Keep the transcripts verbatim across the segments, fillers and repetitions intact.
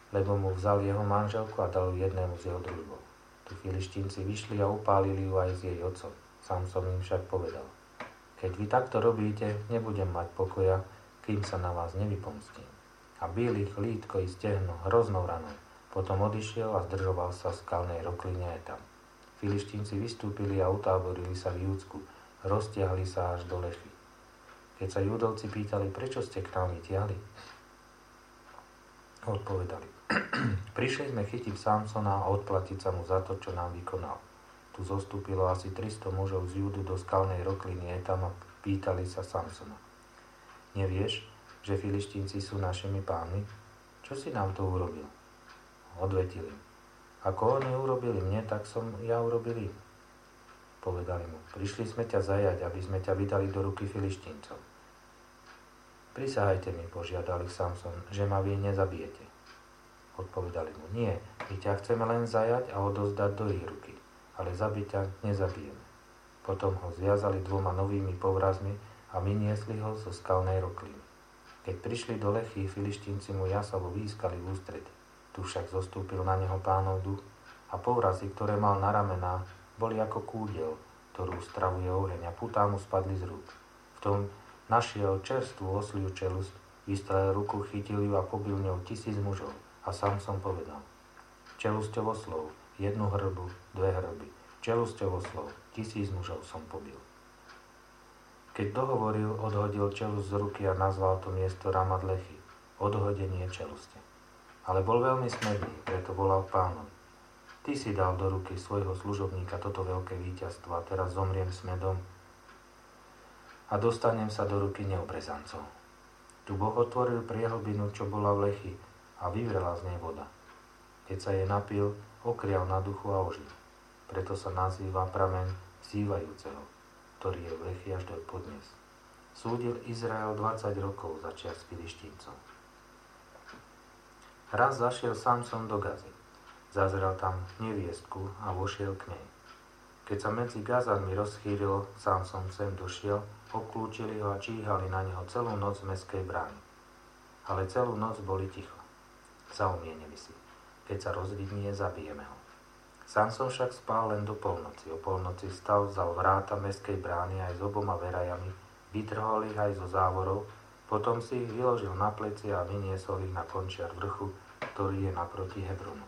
lebo mu vzal jeho manželku a dal ju jednému z jeho družbov. Tu Filištínci vyšli a upálili ju aj s jej otcom. Samson im však povedal: Keď vy takto robíte, nebudem mať pokoja, kým sa na vás nevypomstím. A bil ich lítko i stehno hroznou ranou. Potom odišiel a zdržoval sa v skalnej rokline aj tam. Filištínci vystúpili a utáborili sa v Júdsku, roztiahli sa až do Lechy. Keď sa Júdovci pýtali, prečo ste k nám vytiahli, odpovedali: Prišli sme chytiť Samsona a odplatiť sa mu za to, čo nám vykonal. Tu zostúpilo asi tristo mužov z Júdu do skalnej rokliny Etam a pýtali sa Samsona: Nevieš, že Filištínci sú našimi pánmi? Čo si nám to urobil? Odvetili: Ako oni urobili mne, tak som ja urobil im. Povedali mu: Prišli sme ťa zajať, aby sme ťa vydali do ruky Filištíncov. Prisahajte mi, požiadal ich Samson, že ma vy nezabijete. Odpovedali mu: Nie, my ťa chceme len zajať a odozdať do ich ruky, ale zabiť ťa nezabijeme. Potom ho zviazali dvoma novými povrazmi a vyniesli ho zo skalnej rokliny. Keď prišli do Lechy, Filištínci mu jasavo výskali v ústretí. Tu však zostúpil na neho Pánov duch a povrazy, ktoré mal na ramenách, boli ako kúdel, ktorú stravuje oheň, a putá mu spadli z rúk. V tom našiel čerstvú osliu čelusť, vystrelil ruku, chytil ju a pobil ňou tisíc mužov. A Samson povedal: Čelusťou oslov, jednu hrbu, dve hrby, čelusťou oslov, tisíc mužov som pobil. Keď dohovoril, odhodil čelusť z ruky a nazval to miesto Ramat Lechy, odhodenie čeluste. Ale bol veľmi smedný, preto volal Pánovi: Ty si dal do ruky svojho služobníka toto veľké víťazstvo a teraz zomriem smedom a dostanem sa do ruky neobrezancov. Tu Boh otvoril priehlbinu, čo bola v Lechy, a vyvrela z nej voda. Keď sa jej napil, okrial na duchu a ožil. Preto sa nazýva prameň vzývajúceho, ktorý je v Lechy až do podnes. Súdil Izrael dvadsať rokov za čias Filištíncov. Raz zašiel Samson do Gazy. Zazrel tam neviestku a vošiel k nej. Keď sa medzi Gazanmi rozchýrilo, Samson sem došiel, obklúčili ho a číhali na neho celú noc v mestskej bráne. Ale celú noc boli ticho. Zaumienili si: Keď sa rozvidnie, zabijeme ho. Samson však spal len do polnoci. O polnoci stav, vzal vráta mestskej brány aj s oboma verajami, vytrhol ich aj zo závorov, potom si ich vyložil na pleci a vyniesol ich na končiar vrchu, ktorý je naproti Hebronu.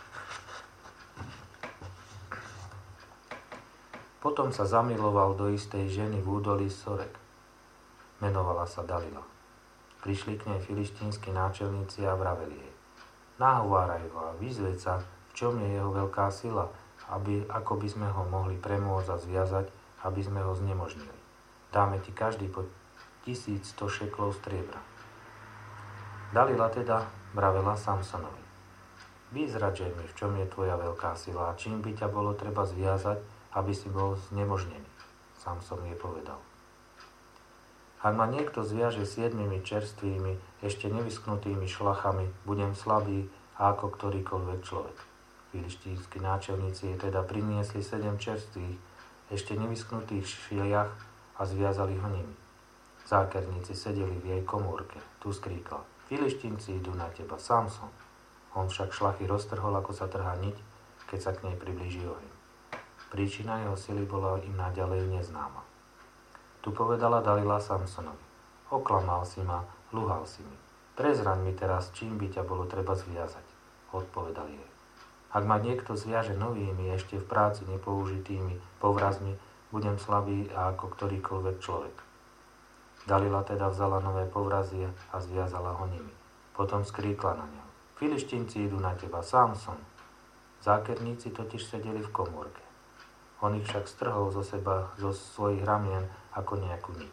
Potom sa zamiloval do istej ženy v údolí Sorek. Menovala sa Dalila. Prišli k nej filištínsky náčelníci a vraveli jej: Nahováraj ho a vyzveď sa, v čom je jeho veľká sila, aby, ako by sme ho mohli premôcť a zviazať, aby sme ho znemožnili. Dáme ti každý po tisícsto šeklov striebra. Dalila teda vravela Samsonovi: Vyzradžej mi, v čom je tvoja veľká sila a čím by ťa bolo treba zviazať, aby si bol znemožnený. Samson jej povedal: Ak ma niekto zviaže siedmimi čerstvými, ešte nevysknutými šlachami, budem slabý ako ktorýkoľvek človek. Filištínsky náčelníci jej teda priniesli sedem čerstvých, ešte nevysknutých šiliach a zviazali ho nimi. Zákerníci sedeli v jej komórke. Tu skríkla: Filištínci idú na teba, Samson. On však šlachy roztrhol, ako sa trhá niť, keď sa k nej priblíži oheň. Príčina jeho sily bola im naďalej neznáma. Tu povedala Dalila Samsonovi: Oklamal si ma, luhal si mi. Prezraň mi teraz, čím by ťa bolo treba zviazať. Odpovedal jej: Ak ma niekto zviaže novými, ešte v práci nepoužitými povrazmi, budem slabý ako ktorýkoľvek človek. Dalila teda vzala nové povrazy a zviazala ho nimi. Potom skríkla na neho: Filištínci idú na teba, Samson. Zákerníci totiž sedeli v komórke. On ich však strhol zo seba, zo svojich ramien, ako nejakú niť.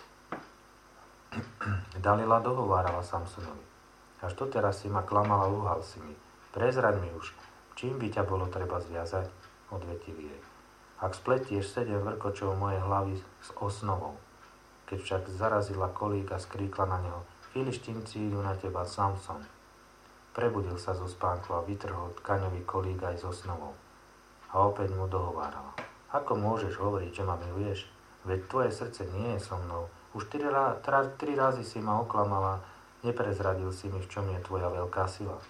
Dalila dohovárala Samsonovi: Až doteraz si ma klamal a lúhal si mi. Prezraň mi už, čím by ťa bolo treba zviazať, odvetili jej. Ak spletieš sedem vrkočov mojej hlavy s osnovou. Keď však zarazila kolík a skríkla na neho: Filištínci idú na teba, Samson. Prebudil sa zo spánku a vytrhol tkaňový kolík aj s osnovou. A opäť mu dohovárala: Ako môžeš hovoriť, že ma miluješ? Veď tvoje srdce nie je so mnou. Už tri, rá, tri razy si ma oklamala, neprezradil si mi, v čom je tvoja veľká sila.